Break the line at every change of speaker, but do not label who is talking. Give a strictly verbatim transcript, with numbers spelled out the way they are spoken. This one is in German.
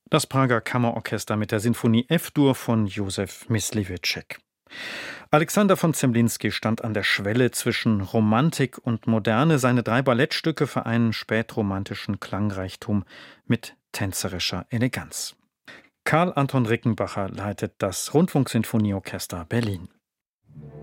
Das Prager Kammerorchester mit der Sinfonie F-Dur von Josef Mysliveček. Alexander von Zemlinsky stand an der Schwelle zwischen Romantik und Moderne. Seine drei Ballettstücke vereinen spätromantischen Klangreichtum mit tänzerischer Eleganz. Karl Anton Rickenbacher leitet das Rundfunksinfonieorchester Berlin.